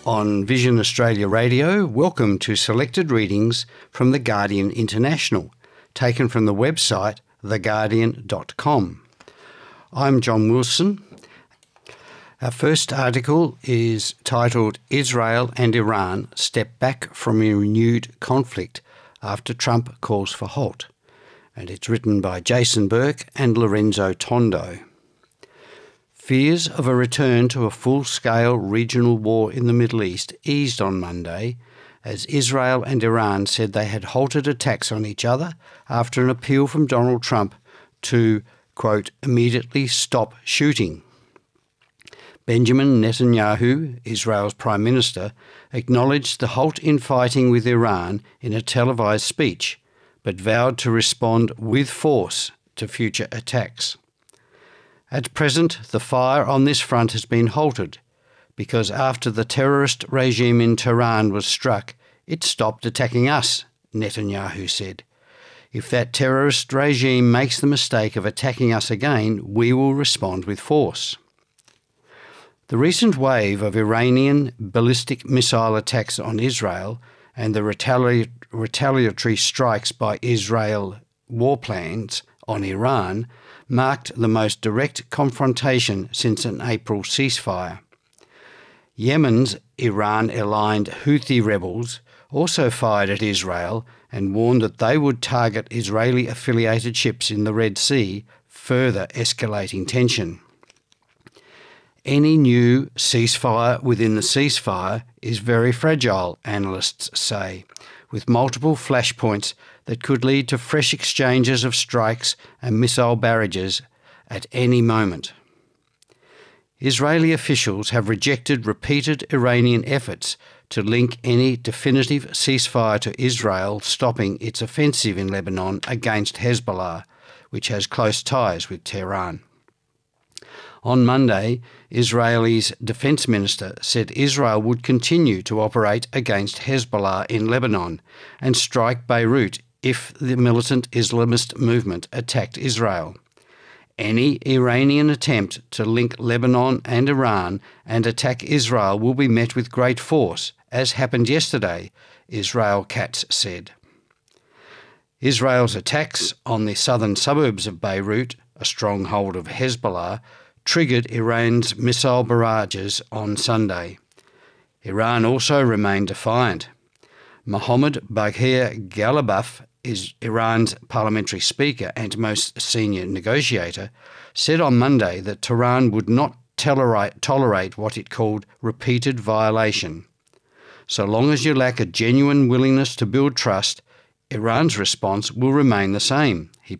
On Vision Australia Radio, welcome to selected readings from The Guardian International, taken from the website theguardian.com. I'm John Wilson. Our first article is titled Israel and Iran Step Back from a Renewed Conflict After Trump Calls for Halt, and it's written by Jason Burke and Lorenzo Tondo. Fears of a return to a full-scale regional war in the Middle East eased on Monday as Israel and Iran said they had halted attacks on each other after an appeal from Donald Trump to, quote, immediately stop shooting. Benjamin Netanyahu, Israel's Prime Minister, acknowledged the halt in fighting with Iran in a televised speech, but vowed to respond with force to future attacks. At present, the fire on this front has been halted because after the terrorist regime in Tehran was struck, it stopped attacking us, Netanyahu said. If that terrorist regime makes the mistake of attacking us again, we will respond with force. The recent wave of Iranian ballistic missile attacks on Israel and the retaliatory strikes by Israel warplanes on Iran marked the most direct confrontation since an April ceasefire. Yemen's Iran-aligned Houthi rebels also fired at Israel and warned that they would target Israeli-affiliated ships in the Red Sea, further escalating tension. Any new ceasefire within the ceasefire is very fragile, analysts say, with multiple flashpoints that could lead to fresh exchanges of strikes and missile barrages at any moment. Israeli officials have rejected repeated Iranian efforts to link any definitive ceasefire to Israel stopping its offensive in Lebanon against Hezbollah, which has close ties with Tehran. On Monday, Israel's defense minister said Israel would continue to operate against Hezbollah in Lebanon and strike Beirut if the militant Islamist movement attacked Israel. Any Iranian attempt to link Lebanon and Iran and attack Israel will be met with great force, as happened yesterday, Israel Katz said. Israel's attacks on the southern suburbs of Beirut, a stronghold of Hezbollah, triggered Iran's missile barrages on Sunday. Iran also remained defiant. Mohammad Bagher Ghalibaf, is Iran's parliamentary speaker and most senior negotiator, said on Monday that Tehran would not tolerate what it called repeated violation. So long as you lack a genuine willingness to build trust, Iran's response will remain the same, he